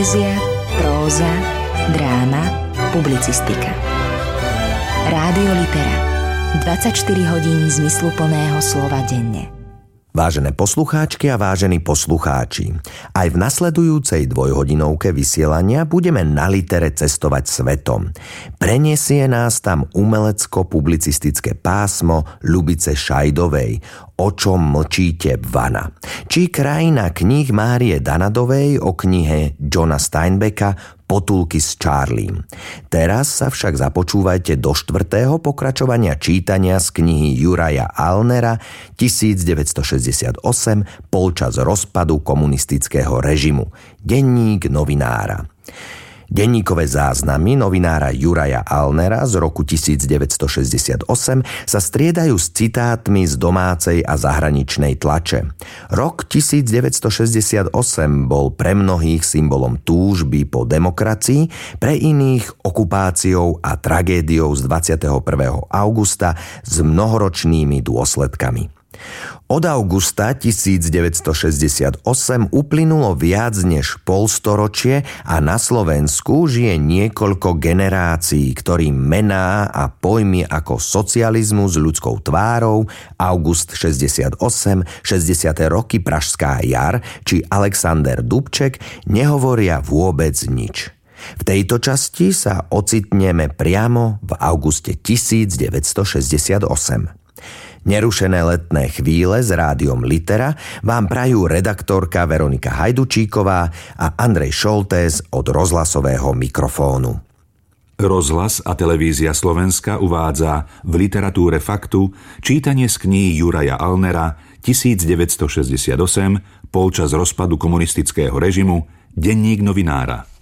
Poézia, próza, dráma, publicistika. Rádio Litera. 24 hodín zmysluplného slova denne. Vážené poslucháčky a vážení poslucháči, aj v nasledujúcej dvojhodinovke vysielania budeme na Litere cestovať svetom. Preniesie nás tam umelecko-publicistické pásmo Ľubice Šajdovej O čom mlčíte, Vana, či krajina kníh Márie Danadovej o knihe Johna Steinbecka Potulky s Charliem. Teraz sa však započúvajte do 4. pokračovania čítania z knihy Juraja Allnera 1968 Polčas rozpadu komunistického režimu. Denník novinára. Denníkové záznamy novinára Juraja Allnera z roku 1968 sa striedajú s citátmi z domácej a zahraničnej tlače. Rok 1968 bol pre mnohých symbolom túžby po demokracii, pre iných okupáciou a tragédiou z 21. augusta s mnohoročnými dôsledkami. Od augusta 1968 uplynulo viac než polstoročie a na Slovensku žije niekoľko generácií, ktorým mená a pojmy ako socializmus s ľudskou tvárou, August 68, 60. roky Pražská jar či Alexander Dubček nehovoria vôbec nič. V tejto časti sa ocitneme priamo v auguste 1968. Nerušené letné chvíle s rádiom Litera vám prajú redaktorka Veronika Hajdučíková a Andrej Šoltés od rozhlasového mikrofónu. Rozhlas a televízia Slovenska uvádza v literatúre faktu čítanie z kníh Juraja Allnera 1968 Polčas rozpadu komunistického režimu. Denník novinára.